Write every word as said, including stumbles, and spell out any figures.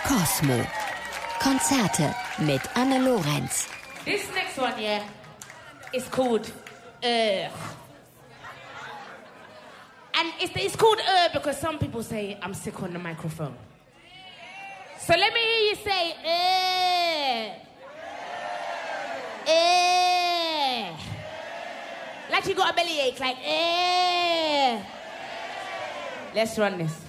Cosmo. Konzerte mit Anne Lorenz. This next one, yeah, is called Uh. And it's, it's called Uh because some people say I'm sick on the microphone. So let me hear you say Uh. Uh. Like you got a bellyache, like Uh. Let's run this.